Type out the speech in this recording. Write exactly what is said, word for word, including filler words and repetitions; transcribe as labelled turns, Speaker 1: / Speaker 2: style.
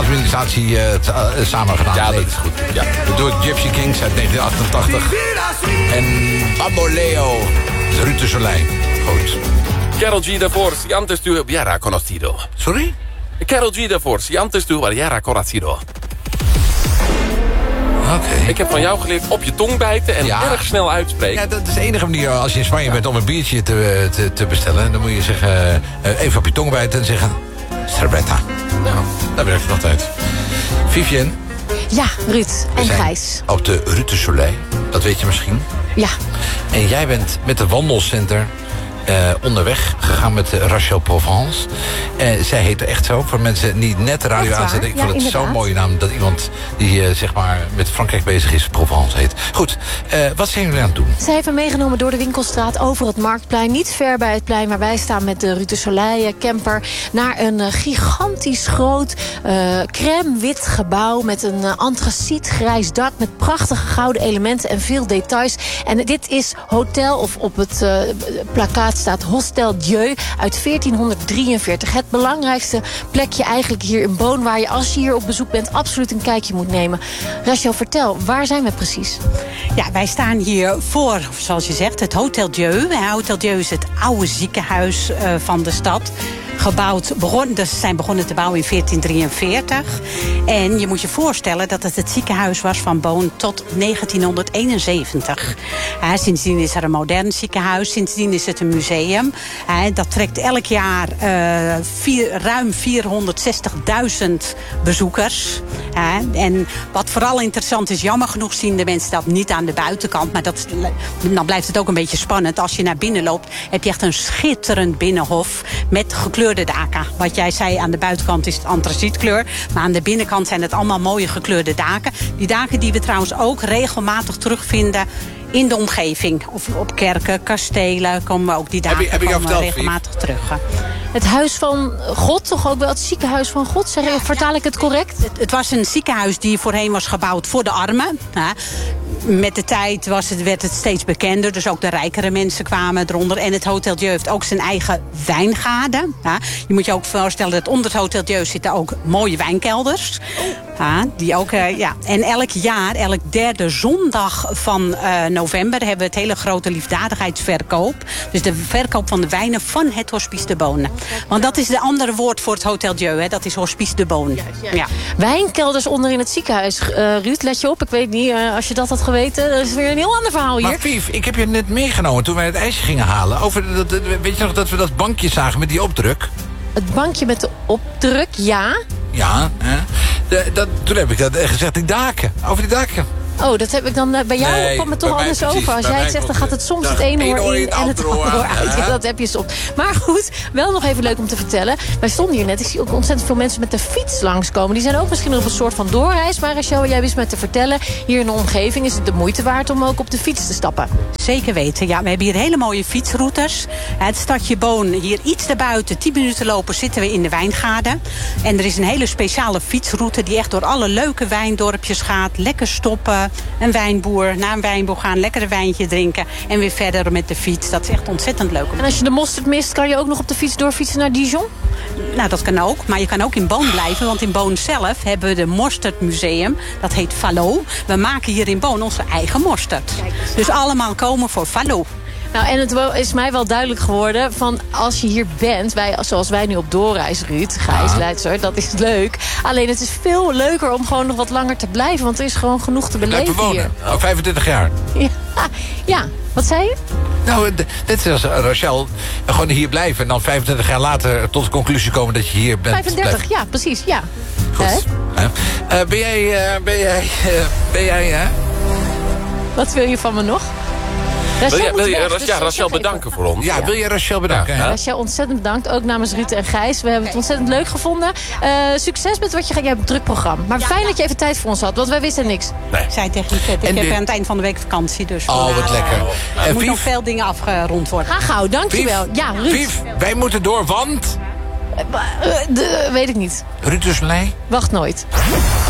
Speaker 1: administratie uh, t- uh, samen gedaan.
Speaker 2: Ja, dat is goed. Ja.
Speaker 1: Dat doe ik Gypsy Kings uit negentien achtentachtig. En Bamboleo, Ruud de Soleil. Goed.
Speaker 2: Carol G. daarvoor, si antes tu hubiera conocido.
Speaker 1: Sorry?
Speaker 2: Carol G. daarvoor, si antes tu hubiera conocido.
Speaker 1: Oké. Okay.
Speaker 2: Ik heb van jou geleerd op je tong bijten en ja. erg snel uitspreken.
Speaker 1: Ja, dat is de enige manier als je in Spanje ja. bent om een biertje te, te, te bestellen. Dan moet je zeggen, uh, even op je tong bijten en zeggen... Cerveza. Nou, dat werkt het altijd. Vivienne.
Speaker 3: Ja, Ruud en Gijs.
Speaker 1: Op de Ruud de Soleil, dat weet je misschien.
Speaker 3: Ja.
Speaker 1: En jij bent met de wandelcenter... Uh, onderweg gegaan met uh, Rachel Provence. Uh, zij heette echt zo, voor mensen die net de radio aanzetten. Ik ja, vond het zo'n mooie naam dat iemand die uh, zeg maar met Frankrijk bezig is, Provence heet. Goed, uh, wat zijn jullie aan het doen?
Speaker 3: Zij heeft me meegenomen door de winkelstraat over het Marktplein. Niet ver bij het plein waar wij staan met de Ruud de Soleil camper. Naar een uh, gigantisch groot uh, crème-wit gebouw met een uh, antracietgrijs dak met prachtige gouden elementen en veel details. En dit is hotel, of op het uh, plakkaat staat Hostel Dieu uit veertienhonderddrieënveertig. Het belangrijkste plekje eigenlijk hier in Boon, waar je als je hier op bezoek bent absoluut een kijkje moet nemen. Rachel, vertel, waar zijn we precies?
Speaker 4: Ja, wij staan hier voor, zoals je zegt, het Hotel Dieu. Hotel Dieu is het oude ziekenhuis uh, van de stad. Gebouwd, begon, dus ze zijn begonnen te bouwen in veertien drieënveertig. En je moet je voorstellen dat het het ziekenhuis was van Boon tot negentienhonderdeenenzeventig. Uh, sindsdien is er een modern ziekenhuis, sindsdien is het een museum. Uh, dat trekt elk jaar uh, vier, ruim vierhonderdzestigduizend bezoekers. Uh, en wat vooral interessant is, jammer genoeg zien de mensen dat niet aan de buitenkant. Maar dat, dan blijft het ook een beetje spannend. Als je naar binnen loopt, heb je echt een schitterend binnenhof met gekleurde daken. Wat jij zei, aan de buitenkant is het antracietkleur. Maar aan de binnenkant zijn het allemaal mooie gekleurde daken. Die daken die we trouwens ook regelmatig terugvinden in de omgeving. Of op kerken, kastelen komen ook die daken heb je, heb je komen verteld, regelmatig terug.
Speaker 3: Het huis van God, toch ook wel het ziekenhuis van God? Zeg, ja, vertaal ik het correct?
Speaker 4: Het, het was een ziekenhuis die voorheen was gebouwd voor de armen. Ja. Met de tijd was het, werd het steeds bekender. Dus ook de rijkere mensen kwamen eronder. En het Hotel Dieu heeft ook zijn eigen wijngaarden. Ja. Je moet je ook voorstellen dat onder het Hotel Dieu zitten ook mooie wijnkelders. Ja, die ook, uh, ja. En elk jaar, elk derde zondag van uh, november... hebben we het hele grote liefdadigheidsverkoop. Dus de verkoop van de wijnen van het Hospice de Boon. Want dat is de andere woord voor het Hotel Dieu. Hè. Dat is Hospice de Boon. Ja.
Speaker 3: Wijnkelders onder in het ziekenhuis. Uh, Ruud, let je op. Ik weet niet, uh, als je dat had geweten... dat is weer een heel ander verhaal hier.
Speaker 1: Maar Vief, ik heb je net meegenomen toen wij het ijsje gingen halen. Over dat, weet je nog dat we dat bankje zagen met die opdruk?
Speaker 3: Het bankje met de opdruk, ja.
Speaker 1: Ja, hè? De, dat, toen heb ik dat gezegd, die daken. Over die daken.
Speaker 3: Oh, dat heb ik dan bij jou nee, kwam het toch anders precies, over. Als jij het zegt, dan gaat het soms het ene oor in en het andere oor uit. Ja, dat heb je soms. Maar goed, wel nog even leuk om te vertellen. Wij stonden hier net, ik zie ook ontzettend veel mensen met de fiets langskomen. Die zijn ook misschien op een soort van doorreis. Maar Rachel, jij wist me te vertellen, hier in de omgeving is het de moeite waard om ook op de fiets te stappen.
Speaker 4: Zeker weten, ja. We hebben hier hele mooie fietsroutes. Het stadje Boon, hier iets daarbuiten, tien minuten lopen, zitten we in de wijngaarden. En er is een hele speciale fietsroute die echt door alle leuke wijndorpjes gaat. Lekker stoppen. Een wijnboer, naar een wijnboer gaan, lekker een wijntje drinken en weer verder met de fiets. Dat is echt ontzettend leuk.
Speaker 3: En als je de mosterd mist, kan je ook nog op de fiets doorfietsen naar Dijon?
Speaker 4: Nou, dat kan ook. Maar je kan ook in Boon blijven, want in Boon zelf hebben we de mosterdmuseum. Dat heet Fallo. We maken hier in Boon onze eigen mosterd. Dus allemaal komen voor Fallo.
Speaker 3: Nou, en het is mij wel duidelijk geworden van als je hier bent, wij, zoals wij nu op doorreis, Ruud, Gijs, ja. Leidser, dat is leuk. Alleen het is veel leuker om gewoon nog wat langer te blijven, want er is gewoon genoeg te beleven hier.
Speaker 1: Oh, vijfentwintig jaar.
Speaker 3: Ja, ja. Wat zei je?
Speaker 1: Nou, net zoals Rachel, gewoon hier blijven en dan vijfentwintig jaar later tot de conclusie komen dat je hier bent.
Speaker 3: vijfendertig,
Speaker 1: blijft.
Speaker 3: ja, precies, ja.
Speaker 1: Goed. Uh, ben jij, uh, ben jij, uh, ben jij, hè? Uh...
Speaker 3: Wat wil je van me nog?
Speaker 2: Rachel wil je, wil je weg, dus ja, Rachel bedanken voor ons.
Speaker 1: Ja, ja, wil je Rachel bedanken? Ja.
Speaker 3: Rachel, ontzettend bedankt. Ook namens Ruud en Gijs. We hebben het ontzettend leuk gevonden. Uh, succes met wat je gaat. Je hebt een druk programma. Maar fijn dat je even tijd voor ons had, want wij wisten niks.
Speaker 4: Nee. Ik zei tegen je, ik heb de... aan het eind van de week vakantie. Dus
Speaker 1: oh, wat lekker.
Speaker 4: Er uh, moet nog veel dingen afgerond worden.
Speaker 3: Ga gauw, dankjewel.
Speaker 1: Vief,
Speaker 3: ja, Ruud.
Speaker 1: Vief, wij moeten door, want...
Speaker 3: Uh, uh, de, weet ik niet.
Speaker 1: Ruud de Soleil?
Speaker 3: Wacht nooit.